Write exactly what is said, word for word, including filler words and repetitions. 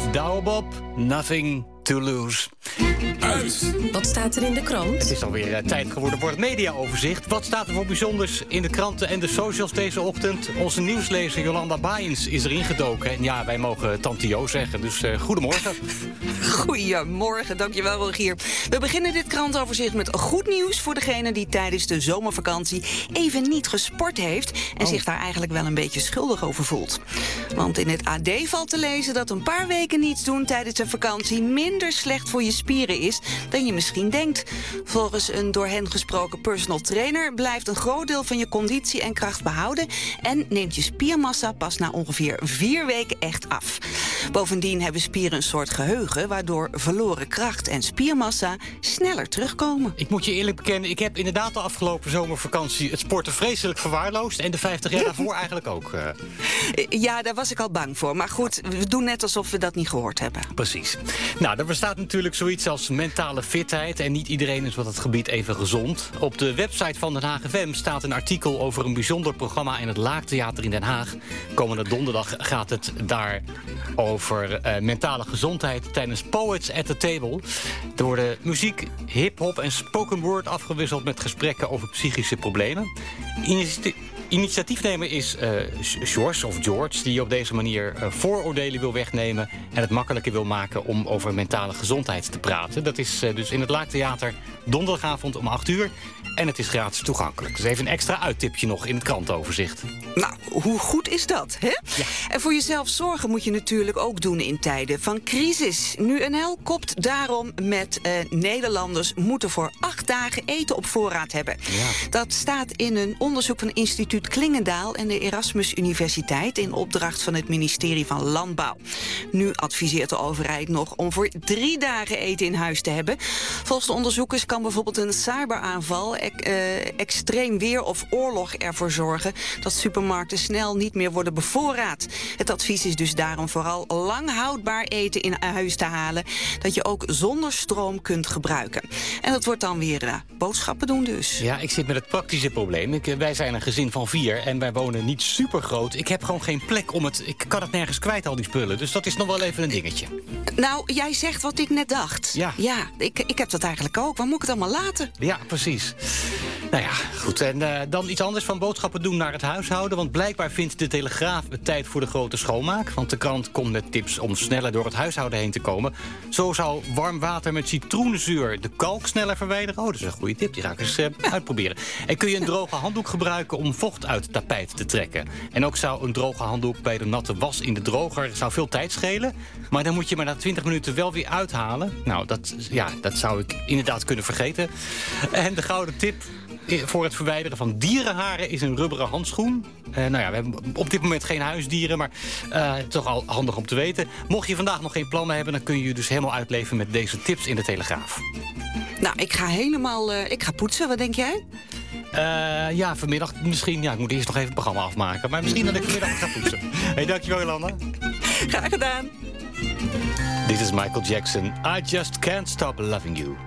Douwe Bob, Nothing to Lose. Uit. Wat staat er in de krant? Het is alweer uh, tijd geworden voor het mediaoverzicht. Wat staat er voor bijzonders in de kranten en de socials deze ochtend? Onze nieuwslezer Jolanda Baaiens is erin gedoken. En ja, wij mogen Tante Jo zeggen, dus uh, goedemorgen. Goedemorgen, dankjewel Rogier. We beginnen dit krantoverzicht met goed nieuws voor degene die tijdens de zomervakantie even niet gesport heeft en oh. zich daar eigenlijk wel een beetje schuldig over voelt. Want in het A D valt te lezen dat een paar weken niets doen tijdens de vakantie minder slecht voor je spieren is dan je misschien denkt. Volgens een door hen gesproken personal trainer blijft een groot deel van je conditie en kracht behouden en neemt je spiermassa pas na ongeveer vier weken echt af. Bovendien hebben spieren een soort geheugen, waardoor verloren kracht en spiermassa sneller terugkomen. Ik moet je eerlijk bekennen, ik heb inderdaad de afgelopen zomervakantie het sporten vreselijk verwaarloosd. En de vijftig jaar daarvoor eigenlijk ook. Uh. Ja, daar was ik al bang voor. Maar goed, we doen net alsof we dat niet gehoord hebben. Precies. Nou, er bestaat natuurlijk zoiets als mentale fitheid. En niet iedereen is op dat gebied even gezond. Op de website van Den Haag F M staat een artikel over een bijzonder programma in het Laagtheater in Den Haag. Komende donderdag gaat het daar over uh, mentale gezondheid tijdens Poets at the Table. Er worden muziek, hip-hop en spoken word afgewisseld met gesprekken over psychische problemen. Initi- Initiatiefnemer is uh, George, of George, die op deze manier uh, vooroordelen wil wegnemen en het makkelijker wil maken om over mentale gezondheid te praten. Dat is uh, dus in het Laagtheater donderdagavond om acht uur. En het is gratis toegankelijk. Dus even een extra uittipje nog in het krantoverzicht. Nou, hoe goed is dat, hè? Ja. En voor jezelf zorgen moet je natuurlijk ook doen in tijden van crisis. NuNL kopt daarom met uh, Nederlanders moeten voor acht dagen eten op voorraad hebben. Ja. Dat staat in een onderzoek van instituut Klingendaal en de Erasmus Universiteit in opdracht van het ministerie van Landbouw. Nu adviseert de overheid nog om voor drie dagen eten in huis te hebben. Volgens de onderzoekers kan bijvoorbeeld een cyberaanval, e- uh, extreem weer of oorlog ervoor zorgen dat supermarkten snel niet meer worden bevoorraad. Het advies is dus daarom vooral lang houdbaar eten in huis te halen, dat je ook zonder stroom kunt gebruiken. En dat wordt dan weer uh, boodschappen doen dus. Ja, ik zit met het praktische probleem. Ik, wij zijn een gezin van vier en wij wonen niet super groot. Ik heb gewoon geen plek om het... Ik kan het nergens kwijt, al die spullen. Dus dat is nog wel even een dingetje. Nou, jij zegt wat ik net dacht. Ja. Ja, ik, ik heb dat eigenlijk ook. Waar moet ik het allemaal laten? Ja, precies. Nou ja, goed. En uh, dan iets anders van boodschappen doen naar het huishouden. Want blijkbaar vindt de Telegraaf het tijd voor de grote schoonmaak. Want de krant komt met tips om sneller door het huishouden heen te komen. Zo zou warm water met citroenzuur de kalk sneller verwijderen. Oh, dat is een goede tip. Die ga ik eens uh, uitproberen. En kun je een droge handdoek gebruiken om vocht uit het tapijt te trekken. En ook zou een droge handdoek bij de natte was in de droger zou veel tijd schelen. Maar dan moet je maar na twintig minuten wel weer uithalen. Nou, dat, ja, dat zou ik inderdaad kunnen vergeten. En de gouden tip voor het verwijderen van dierenharen is een rubberen handschoen. Uh, nou ja, we hebben op dit moment geen huisdieren, maar uh, toch al handig om te weten. Mocht je vandaag nog geen plannen hebben, dan kun je je dus helemaal uitleven met deze tips in de Telegraaf. Nou, ik ga helemaal... Uh, ik ga poetsen, wat denk jij? Uh, ja, vanmiddag misschien. Ja, ik moet eerst nog even het programma afmaken. Maar misschien dat ik vanmiddag ga poetsen. Hey, dankjewel, Jolanda. Graag gedaan. Dit is Michael Jackson. I just can't stop loving you.